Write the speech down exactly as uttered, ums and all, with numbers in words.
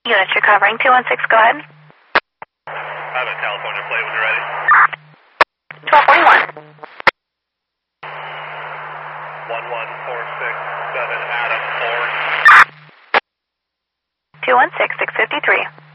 Units recovering. two one six, go ahead. I have a California plate when you're ready. twelve forty-one. one one four six seven, Adam, four. two one six, six fifty-three.